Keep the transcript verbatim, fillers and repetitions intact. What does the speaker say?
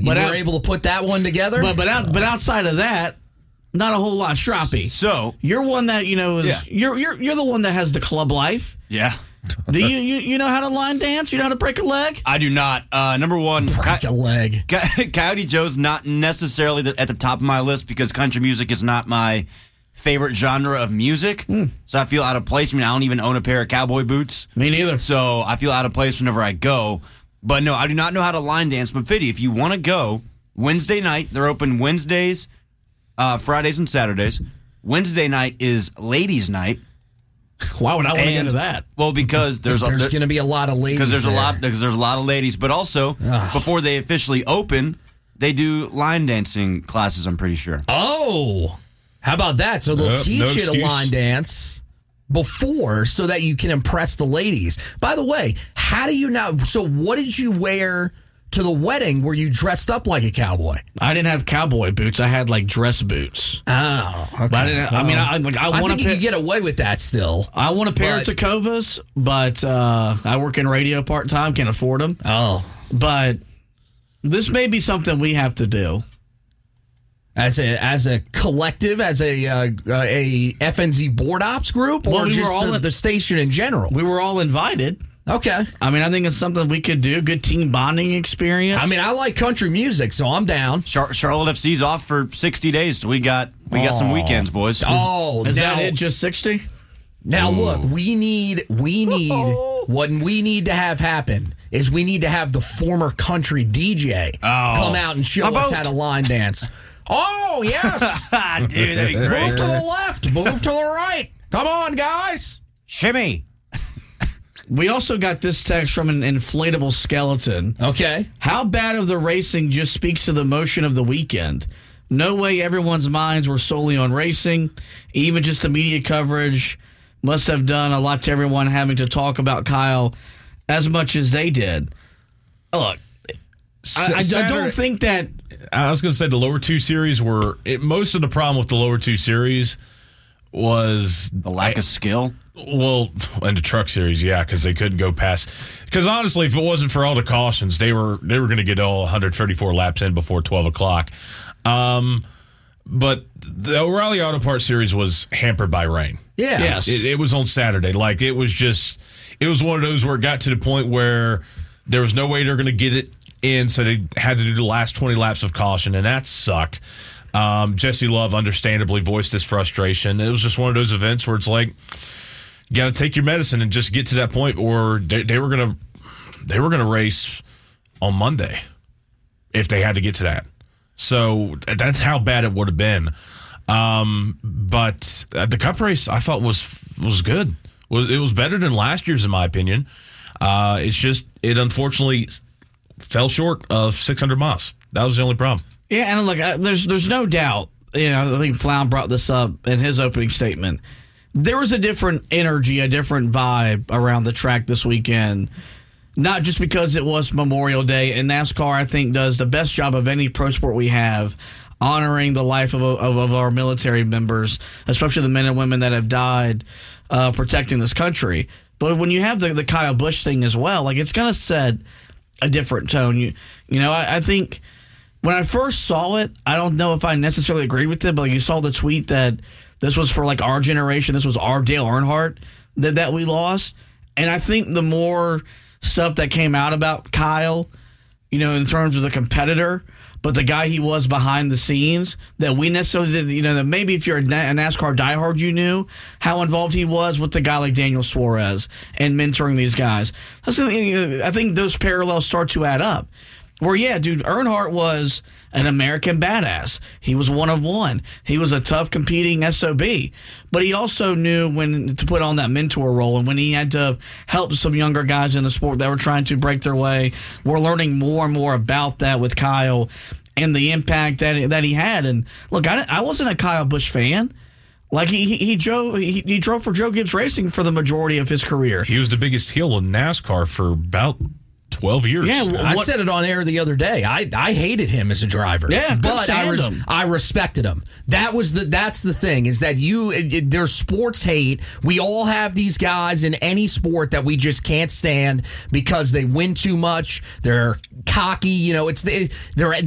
You but were out, able to put that one together? But but out, but outside of that, not a whole lot. Shroppy. So you're one that you know is yeah. you're you're you're the one that has the club life. Yeah. Do you, you you know how to line dance? You know how to break a leg? I do not. Uh, number one, break a leg. Coyote Joe's not necessarily the, at the top of my list because country music is not my favorite genre of music. Mm. So I feel out of place. I mean, I don't even own a pair of cowboy boots. Me neither. So I feel out of place whenever I go. But no, I do not know how to line dance. But Fiddy, if you want to go, Wednesday night, they're open Wednesdays, uh, Fridays, and Saturdays. Wednesday night is ladies' night. Why would I want to get into that? Well, because there's there's there, going to be a lot of ladies. Because there's there. a lot because there's a lot of ladies, but also Ugh. before they officially open, they do line dancing classes. I'm pretty sure. Oh, how about that? So they'll Nope, teach no you to excuse. line dance before so that you can impress the ladies. By the way, how do you now? So what did you wear to the wedding where you dressed up like a cowboy? I didn't have cowboy boots. I had like dress boots. Oh, okay. But I didn't. I mean, I like. I, I want think to you pair, could get away with that still. I want a pair but- of Tacovas, but uh, I work in radio part time. Can't afford them. Oh, But this may be something we have to do. as a as a collective, as a uh, a F N Z board ops group, or Well, we were just all the, in- the station in general. We were all invited. Okay. I mean, I think it's something we could do. Good team bonding experience. I mean, I like country music, so I'm down. Char- Charlotte F C's off for sixty days. So we got we got some weekends, boys. Oh, is now, that it? Just sixty? Now look, we need we need what we need to have happen is we need to have the former country D J come out and show My us boat. how to line dance. Oh yes, Dude, that'd be great. move to the left, move to the right. Come on, guys. Shimmy. We also got this text from an inflatable skeleton. Okay. How bad of the racing just speaks to the motion of the weekend? No way everyone's minds were solely on racing. Even just the media coverage must have done a lot to everyone having to talk about Kyle as much as they did. Look, I, I, I don't think that... I was going to say the lower two series were it, most of the problem with the lower two series was The lack of skill. well, and the truck series, yeah, because they couldn't go past. Because honestly, if it wasn't for all the cautions, they were they were going to get all one hundred thirty-four laps in before twelve o'clock. Um, but the O'Reilly Auto Parts series was hampered by rain. Yeah. Yes. It, it was on Saturday. Like it was just, it was one of those where it got to the point where there was no way they're going to get it in, so they had to do the last twenty laps of caution, and that sucked. Um, Jesse Love understandably voiced his frustration. It was just one of those events where it's like, you got to take your medicine and just get to that point, or they, they were gonna they were gonna race on Monday if they had to get to that. So that's how bad it would have been. Um, but the Cup race I thought was was good. Was it was better than last year's in my opinion. Uh, it's just it unfortunately fell short of six hundred miles. That was the only problem. Yeah, and look, uh, there's there's no doubt. You know, I think Flown brought this up in his opening statement. There was a different energy, a different vibe around the track this weekend. Not just because it was Memorial Day, and NASCAR, I think, does the best job of any pro sport we have, honoring the life of, of, of our military members, especially the men and women that have died uh, protecting this country. But when you have the, the Kyle Busch thing as well, like it's going to set a different tone. You, you know, I, I think when I first saw it, I don't know if I necessarily agreed with it, but like you saw the tweet that this was for like our generation, this was our Dale Earnhardt that, that we lost. And I think the more stuff that came out about Kyle, you know, in terms of the competitor, but the guy he was behind the scenes, that we necessarily did, you know, that maybe if you're a NASCAR diehard, you knew how involved he was with the guy like Daniel Suarez and mentoring these guys. That's the thing, I think those parallels start to add up. Where, yeah, dude, Earnhardt was an American badass. He was one of one. He was a tough competing S O B. But he also knew when to put on that mentor role, and when he had to help some younger guys in the sport that were trying to break their way. We're learning more and more about that with Kyle and the impact that that he had. And look, I, I wasn't a Kyle Busch fan. Like he he he drove he, he drove for Joe Gibbs Racing for the majority of his career. He was the biggest heel in NASCAR for about twelve years. Yeah, well, I what- said it on air the other day. I, I hated him as a driver. Yeah, couldn't but I, stand res- him. I respected him. That was the that's the thing is that you it, it- there's sports hate. We all have these guys in any sport that we just can't stand because they win too much. They're cocky. You know, it's the, they're